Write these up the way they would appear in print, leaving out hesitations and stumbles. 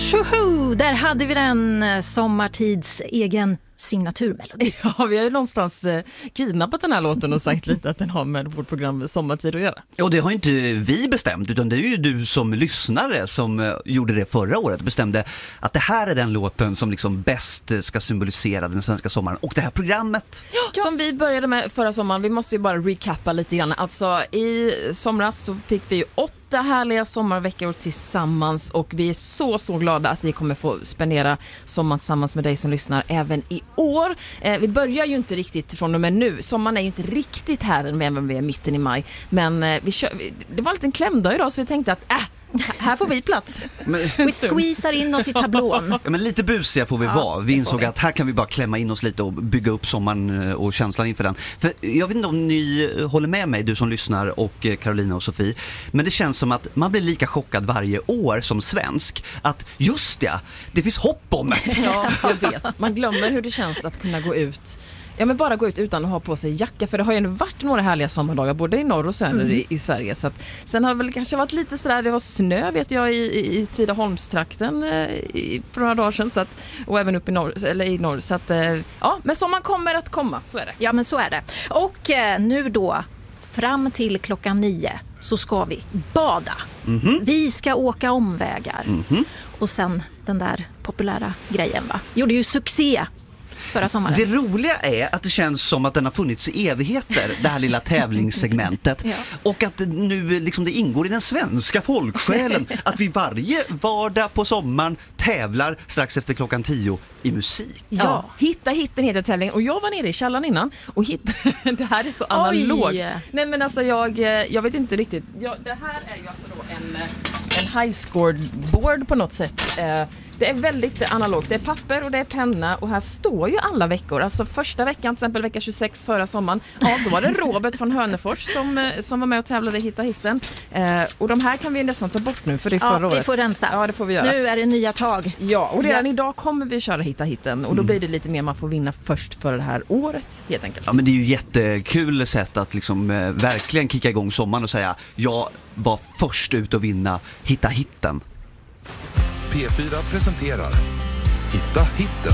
Tjoho! Där hade vi den sommartids egen signaturmelodi. Ja, vi har ju någonstans kidnappat den här låten och sagt lite att den har med vårt program Sommartid att göra. Och det har inte vi bestämt, utan det är ju du som lyssnare som gjorde det förra året och bestämde att det här är den låten som liksom bäst ska symbolisera den svenska sommaren och det här programmet. Ja. Som vi började med förra sommaren, vi måste ju bara recappa lite grann. Alltså i somras så fick vi ju 8 härliga sommarveckor tillsammans och vi är så glada att vi kommer få spendera sommaren tillsammans med dig som lyssnar även i år. Vi börjar ju inte riktigt från och med nu. Sommaren är ju inte riktigt här än vi är mitten i maj. Men det var en liten klämdag idag så vi tänkte att här får vi plats. Vi squeezar in oss i tablån. Ja, men lite busiga får vi vara. Vi insåg att här kan vi bara klämma in oss lite och bygga upp sommaren och känslan inför den. För jag vet inte om ni håller med mig, du som lyssnar, och Carolina och Sofie. Men det känns som att man blir lika chockad varje år som svensk. Att just det finns hopp om det. Ja, jag vet. Man glömmer hur det känns att kunna gå ut. Ja, men bara gå ut utan att ha på sig jacka. För det har ju varit några härliga sommardagar både i norr och söder i Sverige. Så att, sen har det väl kanske varit lite sådär, det var snö vet jag i Tidaholmstrakten för några dagar sedan. Så att, och även upp i norr. Så att, ja, men sommaren kommer att komma, så är det. Ja, men så är det. Och nu då, fram till 9 så ska vi bada. Vi ska åka omvägar. Och sen den där populära grejen gjorde ju succé förra sommaren. Det roliga är att det känns som att den har funnits i evigheter, det här lilla tävlingssegmentet. Ja. Och att nu liksom det ingår i den svenska folksjälen att vi varje vardag på sommaren tävlar strax efter 10 i musik. Ja, hitta hitten heter tävlingen. Och jag var nere i källaren innan och det här är så analogt. Nej men alltså jag vet inte riktigt. Det här är ju alltså då en high score board på något sätt. Det är väldigt analogt. Det är papper och det är penna och här står ju alla veckor. Alltså första veckan, till exempel vecka 26 förra sommaren. Ja, då var det Robert från Hörnefors som var med och tävlade i Hitta hitten. Och de här kan vi nästan ta bort nu för det är förra året. Vi får rensa. Ja, det får vi göra. Nu är det nya tag. Ja, och redan idag kommer vi köra Hitta hitten. Och då blir det lite mer man får vinna först för det här året, helt enkelt. Ja, men det är ju jättekul sätt att liksom verkligen kicka igång sommaren och säga jag var först ut att vinna Hitta hitten. P4 presenterar Hitta hitten.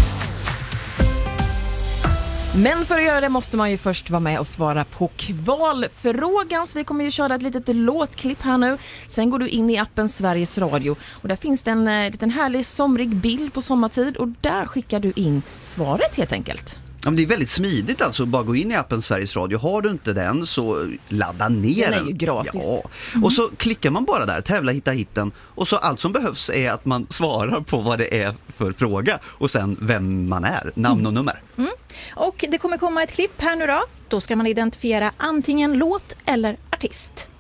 Men för att göra det måste man ju först vara med och svara på kvalfrågan. Så vi kommer ju köra ett litet låtklipp här nu. Sen går du in i appen Sveriges Radio. Och där finns det en liten härlig somrig bild på sommartid. Och där skickar du in svaret helt enkelt. Ja, men det är väldigt smidigt alltså, bara gå in i appen Sveriges Radio. Har du inte den så ladda ner den. Den är ju gratis. Ja. Och så klickar man bara där, tävla Hitta hitten. Och så allt som behövs är att man svarar på vad det är för fråga. Och sen vem man är, namn och nummer. Och det kommer komma ett klipp här nu då. Då ska man identifiera antingen låt eller artist.